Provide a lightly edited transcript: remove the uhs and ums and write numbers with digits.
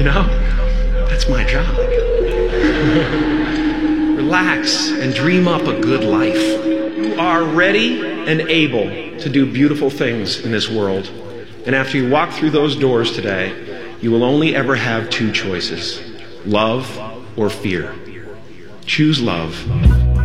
You know? That's my job. Relax and dream up a good life. You are ready and able to do beautiful things in this world. And after you walk through those doors today, you will only ever have two choices: love or fear. Choose love.